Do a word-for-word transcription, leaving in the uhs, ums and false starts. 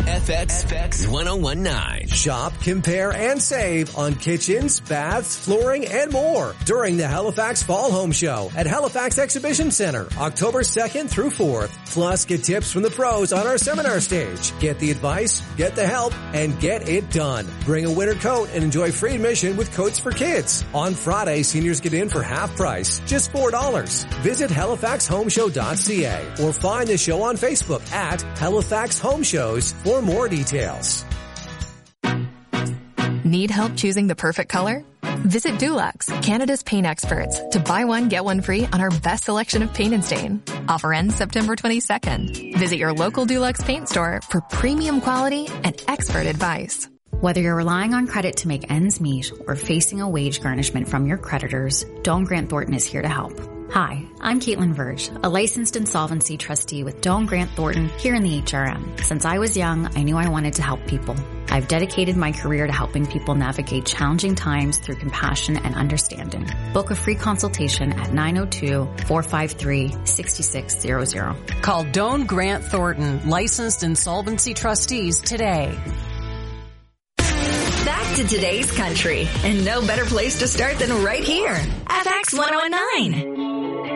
F X, F X one oh one nine. Shop, compare, and save on kitchens, baths, flooring, and more during the Halifax Fall Home Show at Halifax Exhibition Center, October second through fourth. Plus, get tips from the pros on our seminar stage. Get the advice, get the help, and get it done. Bring a winter coat and enjoy free admission with Coats for Kids. On Friday, seniors get in for half price, just four dollars. Visit halifax home show dot c a or find the show on Facebook at Halifax Home Shows for more details. Need help choosing the perfect color? Visit Dulux, Canada's paint experts, to buy one, get one free on our best selection of paint and stain. Offer ends September twenty-second. Visit your local Dulux paint store for premium quality and expert advice. Whether you're relying on credit to make ends meet or facing a wage garnishment from your creditors, Doane Grant Thornton is here to help. Hi, I'm Caitlin Verge, a licensed insolvency trustee with Doane Grant Thornton here in the H R M. Since I was young, I knew I wanted to help people. I've dedicated my career to helping people navigate challenging times through compassion and understanding. Book a free consultation at nine oh two, four five three, six six zero zero. Call Doane Grant Thornton, licensed insolvency trustees today. Back to today's country, and no better place to start than right here. F X one oh nine.